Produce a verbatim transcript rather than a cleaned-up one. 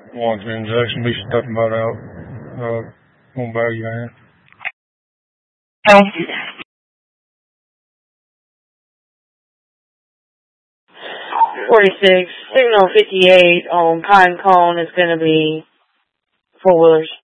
ones in Jackson Beach talking about out uh, on Baggy Land. forty-six, signal fifty-eight on Pine Cone is going to be four-wheelers.